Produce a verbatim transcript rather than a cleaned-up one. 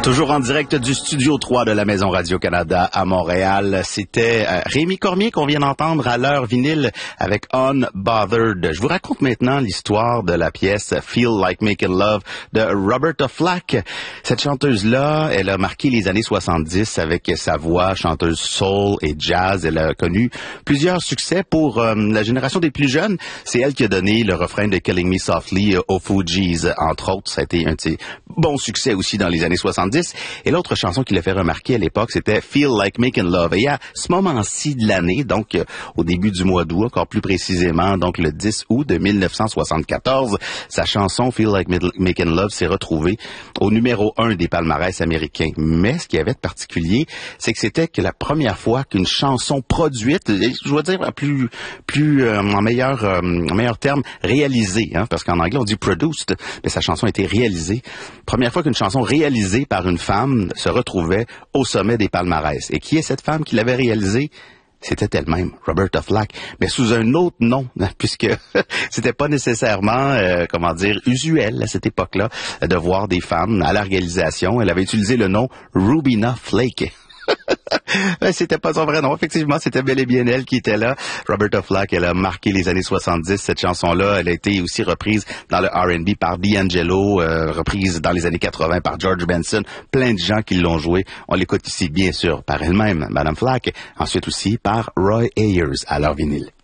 Toujours en direct du Studio trois de la Maison Radio-Canada à Montréal. C'était euh, Rémi Cormier qu'on vient d'entendre à l'heure vinyle avec Unbothered. Je vous raconte maintenant l'histoire de la pièce Feel Like Making Love de Roberta Flack. Cette chanteuse-là, elle a marqué les années soixante-dix avec sa voix, chanteuse soul et jazz. Elle a connu plusieurs succès pour euh, la génération des plus jeunes. C'est elle qui a donné le refrain de Killing Me Softly aux Fugees, entre autres. Ça a été un de ses bons succès aussi dans les années soixante-dix. Et l'autre chanson qui l'a fait remarquer à l'époque, c'était Feel Like Making Love. Et à ce moment-ci de l'année, donc euh, au début du mois d'août, encore plus précisément, donc le dix août de mille neuf cent soixante-quatorze, sa chanson Feel Like Making Love s'est retrouvée au numéro un des palmarès américains. Mais ce qu'il y avait de particulier, c'est que c'était que la première fois qu'une chanson produite, je dois dire plus, plus euh, en meilleur, euh, en meilleur terme, réalisée, hein, parce qu'en anglais on dit produced, mais sa chanson a été réalisée. Première fois qu'une chanson réalisée par une femme se retrouvait au sommet des palmarès. Et qui est cette femme qui l'avait réalisée? C'était elle-même, Roberta Flack, mais sous un autre nom, puisque c'était pas nécessairement, euh, comment dire, usuel à cette époque-là de voir des femmes à la réalisation. Elle avait utilisé le nom Rubina Flake. Ben, c'était pas son vrai nom. Effectivement, c'était bel et bien elle qui était là. Roberta Flack, elle a marqué les années soixante-dix. Cette chanson-là, elle a été aussi reprise dans le R and B par D'Angelo, euh, reprise dans les années quatre-vingts par George Benson. Plein de gens qui l'ont joué. On l'écoute ici, bien sûr, par elle-même, Madame Flack. Ensuite aussi par Roy Ayers à leur vinyle.